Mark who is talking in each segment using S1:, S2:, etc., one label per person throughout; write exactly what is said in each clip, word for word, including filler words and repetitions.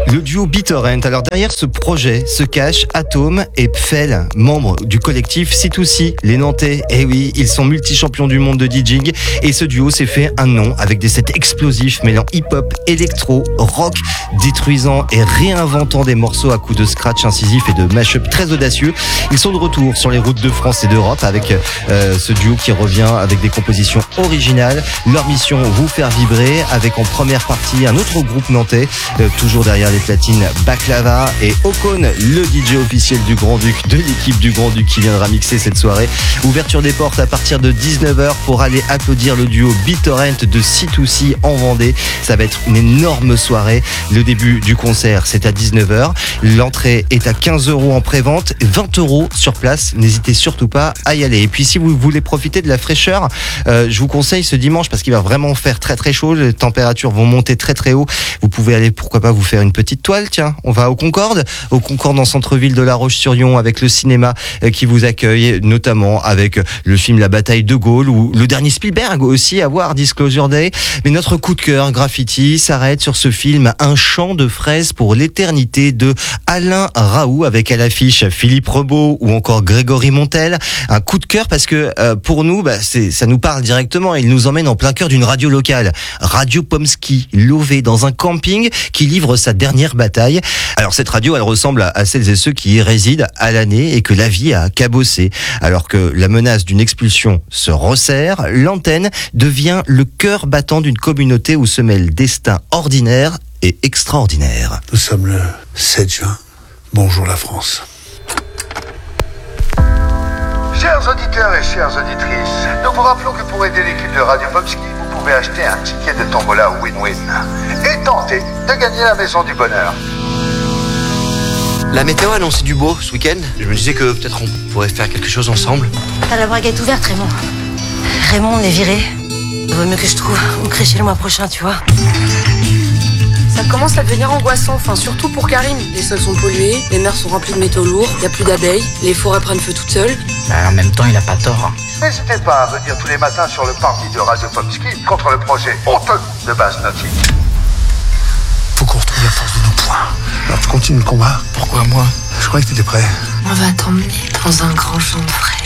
S1: Le duo BitTorrent. Alors derrière ce projet se cachent Atome et Pfel, membres du collectif C deux C, les Nantais. Et oui, ils sont multi-champions du monde de DJing et ce duo s'est fait un nom avec des sets explosifs mêlant hip-hop, électro, rock, détruisant et réinventant des morceaux à coups de scratch incisif et de mash-up très audacieux. Ils sont de retour sur les routes de France et d'Europe avec euh, ce duo qui revient avec des compositions originales. Leur mission, vous faire vibrer avec en première partie un autre groupe nantais, euh, toujours derrière les platines, Baklava et Ocon, le D J officiel du Grand-Duc, de l'équipe du Grand-Duc qui viendra mixer cette soirée. Ouverture des portes à partir de dix-neuf heures pour aller applaudir le duo BitTorrent de C deux C en Vendée. Ça va être une énorme soirée. Le début du concert, c'est à dix-neuf heures. L'entrée est à quinze euros en pré-vente, vingt euros sur place. N'hésitez surtout pas à y aller. Et puis si vous voulez profiter de la fraîcheur, euh, je vous conseille ce dimanche parce qu'il va vraiment faire très très chaud. Les températures vont monter très très haut. Vous pouvez aller, pourquoi pas, vous faire une petite toile. Tiens, on va au Concorde, au Concorde en centre-ville de La Roche-sur-Yon avec le cinéma qui vous accueille, notamment avec le film La Bataille de Gaulle ou le dernier Spielberg aussi à voir, Disclosure Day. Mais notre coup de cœur Graffiti s'arrête sur ce film Un champ de fraises pour l'éternité de Alain Raoult avec à l'affiche Philippe Rebaud ou encore Grégory Montel. Un coup de cœur parce que euh, pour nous, bah, c'est, ça nous parle directement. Il nous emmène en plein cœur d'une radio locale, Radio Pomsky, lové dans un camping qui livre sa dernière bataille. Alors cette radio, elle ressemble à, à celles et ceux qui y résident à l'année et que la vie a cabossé. Alors que la menace d'une expulsion se resserre, l'antenne devient le cœur battant d'une communauté où se mêlent destin ordinaire et extraordinaire.
S2: Nous sommes le sept juin. Bonjour la France.
S3: Chers auditeurs et chères auditrices, nous vous rappelons que pour aider l'équipe de Radio Pomsky, vous pouvez acheter un ticket de tombola win-win et tenter de gagner la maison du bonheur.
S4: La météo annonçait du beau ce week-end. Je me disais que peut-être on pourrait faire quelque chose ensemble.
S5: T'as la braguette ouverte, Raymond. Raymond, on est viré. Il vaut mieux que je trouve où crêcher le mois prochain, tu vois.
S6: Ça commence à devenir angoissant, enfin surtout pour Karine. Les sols sont pollués, les mers sont remplies de métaux lourds, il n'y a plus d'abeilles, les forêts prennent feu toutes seules.
S7: Bah, en même temps, il a pas tort.
S3: N'hésitez pas à venir tous les matins sur le parti de Radio Pomsky contre le projet honteux de Base Nautique.
S2: Faut qu'on retrouve la force de nos poings. Alors tu continues le combat.
S7: Pourquoi moi?
S2: Je croyais que t'étais prêt.
S5: On va t'emmener dans un grand champ de fraises.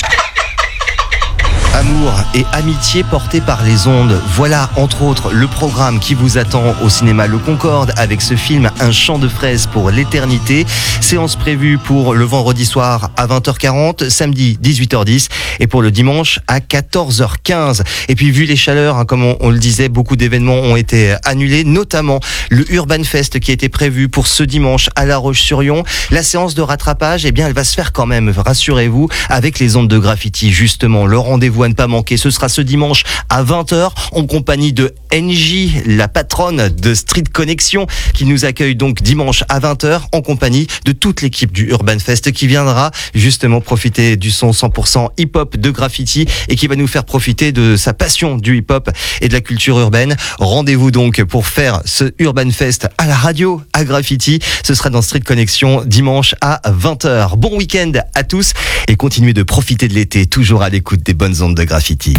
S1: Amour et amitié portées par les ondes. Voilà, entre autres, le programme qui vous attend au cinéma Le Concorde avec ce film Un champ de fraises pour l'éternité. Séance prévue pour le vendredi soir à vingt heures quarante, samedi dix-huit heures dix et pour le dimanche à quatorze heures quinze. Et puis, vu les chaleurs, hein, comme on, on le disait, beaucoup d'événements ont été annulés, notamment le Urban Fest qui était prévu pour ce dimanche à La Roche-sur-Yon. La séance de rattrapage, eh bien, elle va se faire quand même, rassurez-vous, avec les ondes de Graffiti, justement. Le rendez-vous à ne pas manquer, ce sera ce dimanche à vingt heures en compagnie de N J, la patronne de Street Connection, qui nous accueille donc dimanche à vingt heures en compagnie de toute l'équipe du Urban Fest qui viendra justement profiter du son cent pour cent hip-hop de Graffiti et qui va nous faire profiter de sa passion du hip-hop et de la culture urbaine. Rendez-vous donc pour faire ce Urban Fest à la radio, à Graffiti. Ce sera dans Street Connection dimanche à vingt heures. Bon week-end à tous et continuez de profiter de l'été, toujours à l'écoute des bonnes ondes de Graffiti.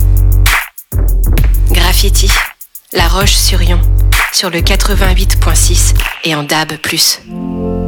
S8: Graffiti, La Roche-sur-Yon, sur le quatre-vingt-huit point six et en D A B plus.